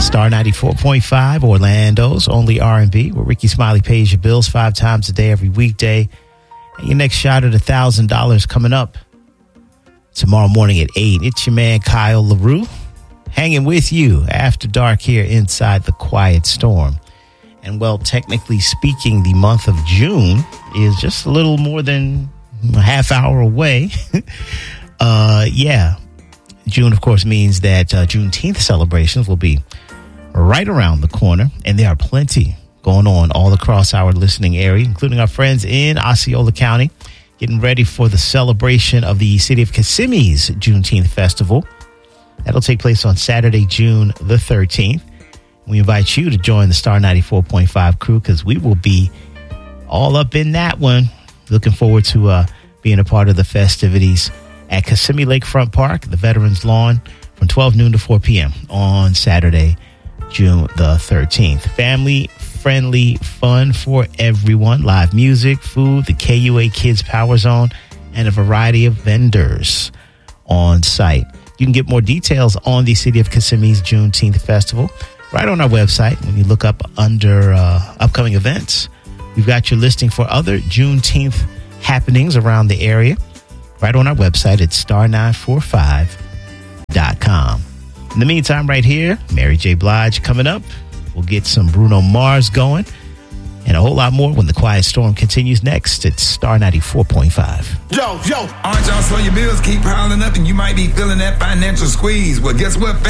Star 94.5, Orlando's only R&B, where Ricky Smiley pays your bills 5 times a day every weekday. And your next shot at $1,000 coming up tomorrow morning at 8. It's your man Kyle LaRue hanging with you after dark here inside the Quiet Storm. And well, technically speaking, the month of June is just a little more than a half hour away. June, of course, means that Juneteenth celebrations will be right around the corner, and there are plenty going on all across our listening area, including our friends in Osceola County, getting ready for the celebration of the City of Kissimmee's Juneteenth Festival. That'll take place on Saturday, June the 13th. We invite you to join the Star 94.5 crew because we will be all up in that one. Looking forward to being a part of the festivities at Kissimmee Lakefront Park, the Veterans Lawn, from 12 noon to 4 p.m. on Saturday, June the 13th. Family-friendly fun for everyone. Live music, food, the KUA Kids Power Zone, and a variety of vendors on site. You can get more details on the City of Kissimmee's Juneteenth Festival right on our website. When you look up under upcoming events, we've got your listing for other Juneteenth happenings around the area right on our website at star945.com. In the meantime, right here, Mary J. Blige coming up. We'll get some Bruno Mars going and a whole lot more when the Quiet Storm continues next. It's Star 94.5. Yo, aren't y'all so your bills keep piling up and you might be feeling that financial squeeze? Well, guess what?